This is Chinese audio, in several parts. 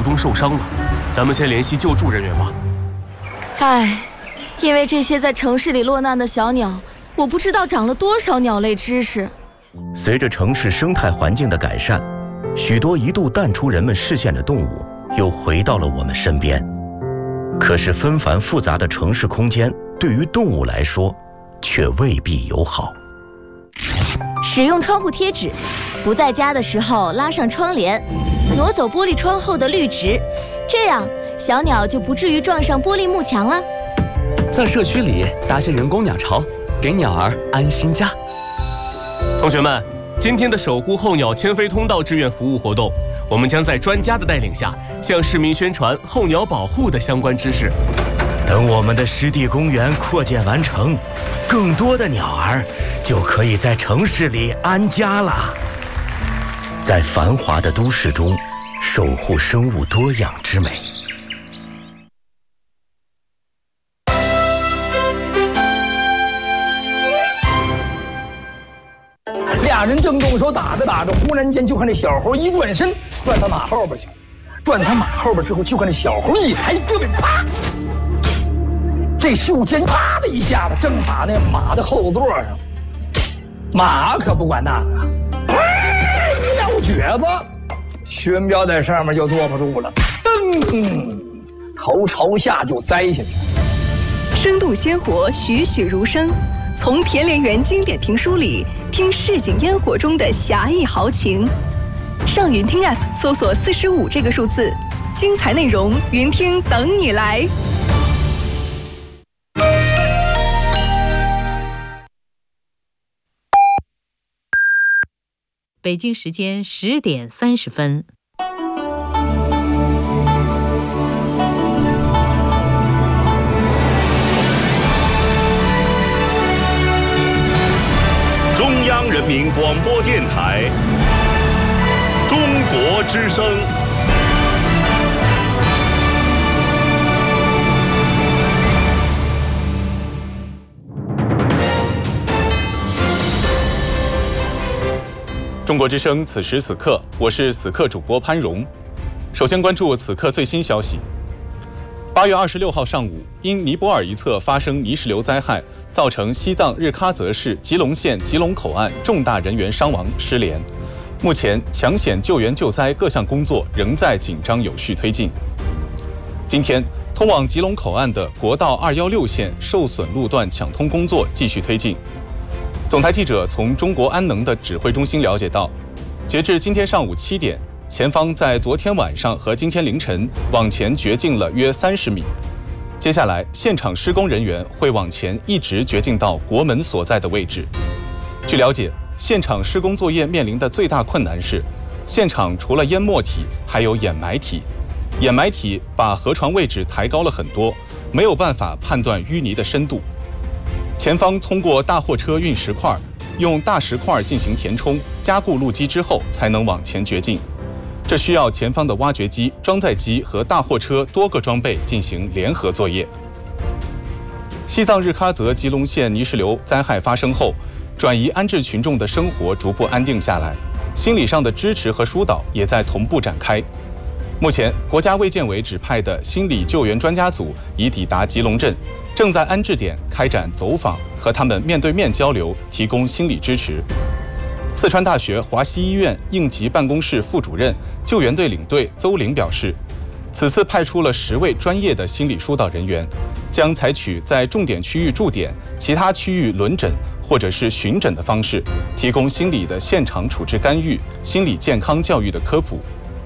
中受伤了，咱们先联系救助人员吧。 唉，因为这些在城市里落难的小鸟，我不知道长了多少鸟类知识。 随着城市生态环境的改善，许多一度淡出人们视线的动物又回到了我们身边。可是纷繁复杂的城市空间对于动物来说却未必友好。 使用窗户贴纸，不在家的时候拉上窗帘，挪走玻璃窗后的绿植，这样小鸟就不至于撞上玻璃幕墙了。 在社区里搭些人工鸟巢，给鸟儿安心家。 同学们，今天的守护候鸟迁飞通道志愿服务活动，我们将在专家的带领下，向市民宣传候鸟保护的相关知识。 等我们的湿地公园扩建完成，更多的鸟儿就可以在城市里安家了。在繁华的都市中，守护生物多样之美。 俩人正动手打着打着，忽然间就看这小猴一转身，转到马后边去。转他马后边之后，就看这小猴一抬胳膊，啪！这袖尖啪的一下子正打那马的后座上。马可不管那个，一撂蹶子，玄彪在上面就坐不住了，噔，头朝下就栽下去。 生动鲜活，栩栩如生。从田连元经典评书里听市井烟火中的侠义豪情。上云听 App 搜索45这个数字，精彩内容云听等你来。 北京时间10点30分。 中央人民广播电台中国之声。中国之声，此时此刻，我是此刻主播潘荣。首先关注此刻最新消息。8月26号上午，因尼泊尔一侧发生泥石流灾害，造成西藏日喀则市吉隆县吉隆口岸重大人员伤亡失联。目前，抢险救援救灾各项工作仍在紧张有序推进。今天，通往吉隆口岸的国道216线受损路段抢通工作继续推进。总台记者从中国安能的指挥中心了解到，截至今天上午7点，前方在昨天晚上和今天凌晨往前掘进了约30米。接下来，现场施工人员会往前一直掘进到国门所在的位置。据了解，现场施工作业面临的最大困难是，现场除了淹没体，还有掩埋体。掩埋体把河床位置抬高了很多，没有办法判断淤泥的深度。前方通过大货车运石块，用大石块进行填充、加固路基之后，才能往前掘进。这需要前方的挖掘机、装载机和大货车多个装备进行联合作业。西藏日喀则吉隆县泥石流灾害发生后，转移安置群众的生活逐步安定下来，心理上的支持和疏导也在同步展开。目前，国家卫健委指派的心理救援专家组已抵达吉隆镇，正在安置点开展走访，和他们面对面交流，提供心理支持。四川大学华西医院应急办公室副主任、救援队领队邹玲表示，此次派出了10位专业的心理疏导人员，将采取在重点区域驻点、其他区域轮诊或者是巡诊的方式，提供心理的现场处置干预、心理健康教育的科普。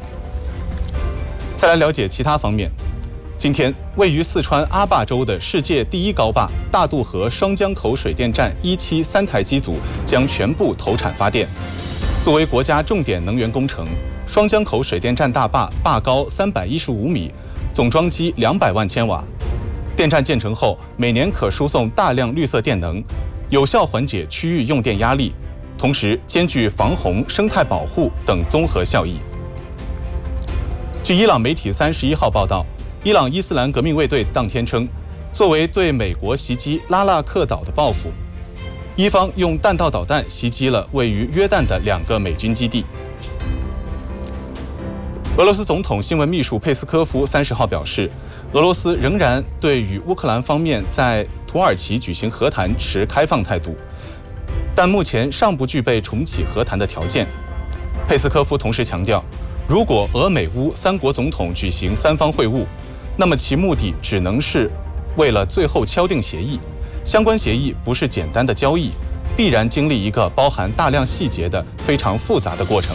再来了解其他方面。今天，位于四川阿坝州的世界第一高坝大渡河双江口水电站1期3台机组将全部投产发电。作为国家重点能源工程，双江口水电站大坝坝高315米，总装机200万千瓦。电站建成后，每年可输送大量绿色电能，有效缓解区域用电压力，同时兼具防洪、生态保护等综合效益。据伊朗媒体31号报道，伊朗伊斯兰革命卫队当天称，作为对美国袭击拉纳克岛的报复，伊方用弹道导弹袭击了位于约旦的2个美军基地。 俄罗斯总统新闻秘书佩斯科夫30号表示，俄罗斯仍然对与乌克兰方面在土耳其举行和谈持开放态度，但目前尚不具备重启和谈的条件。佩斯科夫同时强调，如果俄美乌3国总统举行3方会晤，那么其目的只能是为了最后敲定协议，相关协议不是简单的交易，必然经历一个包含大量细节的非常复杂的过程。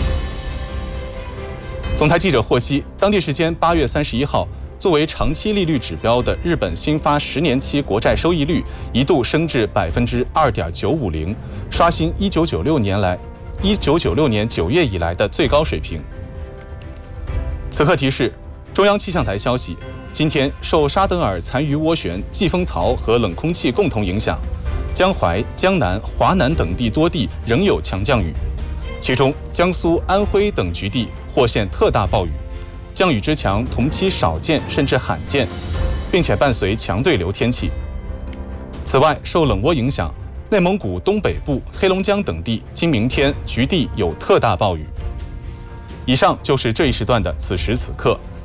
总台记者获悉，当地时间8月31号，作为长期利率指标的日本新发10年期国债收益率一度升至2.950%，刷新1996年9月以来的最高水平。此刻提示，中央气象台消息，今天受沙德尔残余涡旋、季风槽和冷空气共同影响，江淮、江南、华南等地多地仍有强降雨，其中江苏、安徽等局地或现特大暴雨，降雨之强同期少见甚至罕见，并且伴随强对流天气。此外，受冷涡影响，内蒙古东北部、黑龙江等地今明天局地有特大暴雨。以上就是这一时段的此时此刻。